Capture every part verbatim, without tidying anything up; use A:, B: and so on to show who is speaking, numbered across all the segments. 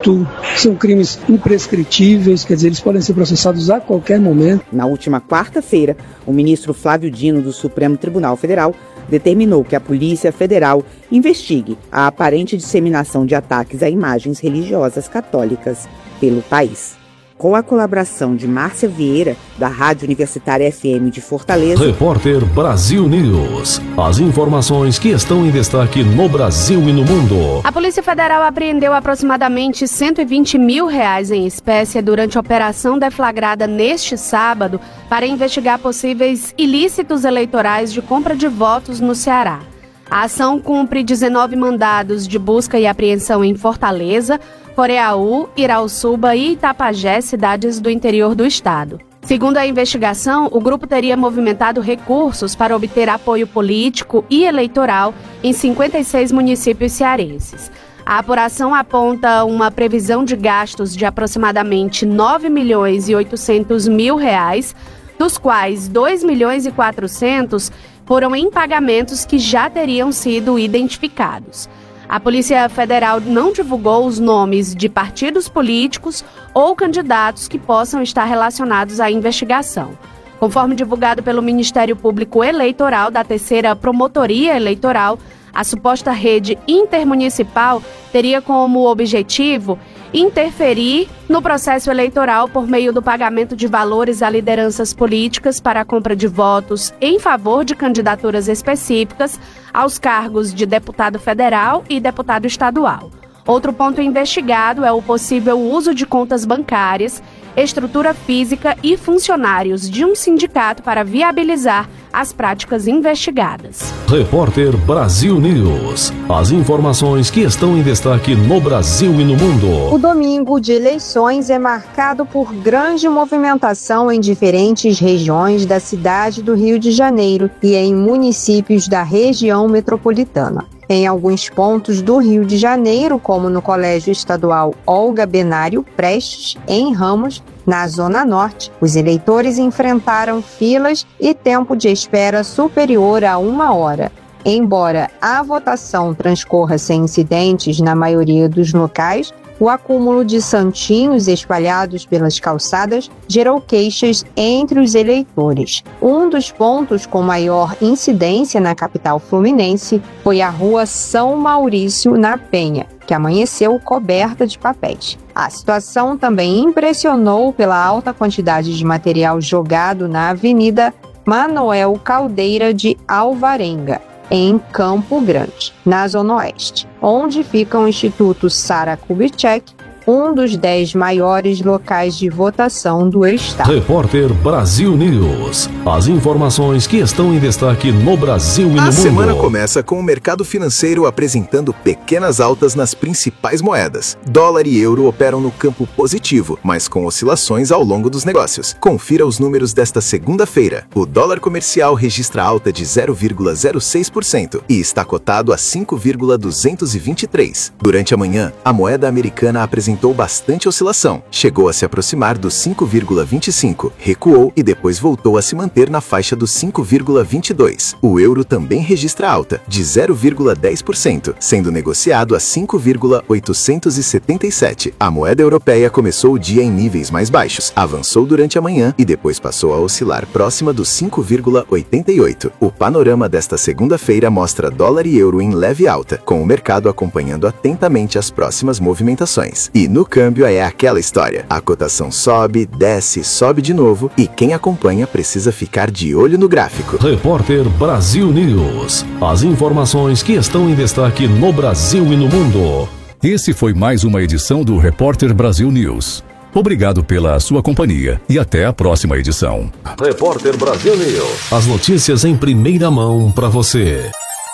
A: furto, são crimes imprescritíveis, quer dizer, eles podem ser processados a qualquer momento.
B: Na última quarta-feira, o ministro Flávio Dino do Supremo Tribunal Federal determinou que a Polícia Federal investigue a aparente disseminação de ataques a imagens religiosas católicas pelo país. Com a colaboração de Márcia Vieira, da Rádio Universitária F M de Fortaleza.
C: Repórter Brasil News. As informações que estão em destaque no Brasil e no mundo.
D: A Polícia Federal apreendeu aproximadamente cento e vinte mil reais em espécie durante a operação deflagrada neste sábado para investigar possíveis ilícitos eleitorais de compra de votos no Ceará. A ação cumpre dezenove mandados de busca e apreensão em Fortaleza, Coreaú, Irauçuba e Itapajé, cidades do interior do estado. Segundo a investigação, o grupo teria movimentado recursos para obter apoio político e eleitoral em cinquenta e seis municípios cearenses. A apuração aponta uma previsão de gastos de aproximadamente nove milhões e oitocentos mil reais, dos quais dois milhões e quatrocentos foram em pagamentos que já teriam sido identificados. A Polícia Federal não divulgou os nomes de partidos políticos ou candidatos que possam estar relacionados à investigação. Conforme divulgado pelo Ministério Público Eleitoral da Terceira Promotoria Eleitoral, a suposta rede intermunicipal teria como objetivo interferir no processo eleitoral por meio do pagamento de valores a lideranças políticas para a compra de votos em favor de candidaturas específicas aos cargos de deputado federal e deputado estadual. Outro ponto investigado é o possível uso de contas bancárias, estrutura física e funcionários de um sindicato para viabilizar as práticas investigadas.
C: Repórter Brasil News. As informações que estão em destaque no Brasil e no mundo.
E: O domingo de eleições é marcado por grande movimentação em diferentes regiões da cidade do Rio de Janeiro e em municípios da região metropolitana. Em alguns pontos do Rio de Janeiro, como no Colégio Estadual Olga Benário Prestes, em Ramos, na Zona Norte, os eleitores enfrentaram filas e tempo de espera superior a uma hora. Embora a votação transcorra sem incidentes na maioria dos locais, o acúmulo de santinhos espalhados pelas calçadas gerou queixas entre os eleitores. Um dos pontos com maior incidência na capital fluminense foi a Rua São Maurício, na Penha, que amanheceu coberta de papéis. A situação também impressionou pela alta quantidade de material jogado na Avenida Manoel Caldeira de Alvarenga, em Campo Grande, na Zona Oeste, onde fica o Instituto Sara Kubitschek, um dos dez maiores locais de votação do estado.
C: Repórter Brasil News. As informações que estão em destaque no Brasil e no mundo.
F: A semana começa com o mercado financeiro apresentando pequenas altas nas principais moedas. Dólar e euro operam no campo positivo, mas com oscilações ao longo dos negócios. Confira os números desta segunda-feira. O dólar comercial registra alta de zero vírgula zero seis por cento e está cotado a cinco vírgula duzentos e vinte e três. Durante a manhã, a moeda americana apresentou bastante oscilação. Chegou a se aproximar dos cinco vírgula vinte e cinco, recuou e depois voltou a se manter na faixa dos cinco vírgula vinte e dois. O euro também registra alta, de zero vírgula dez por cento, sendo negociado a cinco vírgula oitocentos e setenta e sete. A moeda europeia começou o dia em níveis mais baixos, avançou durante a manhã e depois passou a oscilar próxima dos cinco vírgula oitenta e oito. O panorama desta segunda-feira mostra dólar e euro em leve alta, com o mercado acompanhando atentamente as próximas movimentações. E no câmbio é aquela história. A cotação sobe, desce, sobe de novo e quem acompanha precisa ficar de olho no gráfico.
C: Repórter Brasil News. As informações que estão em destaque no Brasil e no mundo.
G: Esse foi mais uma edição do Repórter Brasil News. Obrigado pela sua companhia e até a próxima edição.
C: Repórter Brasil News. As notícias em primeira mão para você.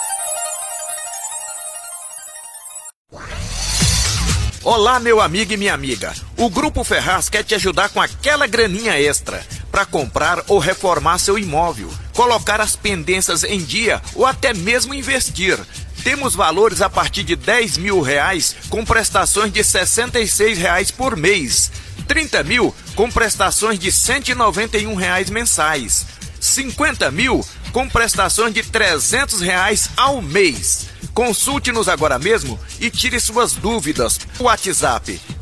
H: Olá, meu amigo e minha amiga. O Grupo Ferraz quer te ajudar com aquela graninha extra para comprar ou reformar seu imóvel, colocar as pendências em dia ou até mesmo investir. Temos valores a partir de dez mil reais com prestações de sessenta e seis reais por mês, trinta mil com prestações de cento e noventa e um reais mensais, cinquenta mil com prestações de trezentos reais ao mês. Consulte-nos agora mesmo e tire suas dúvidas. O WhatsApp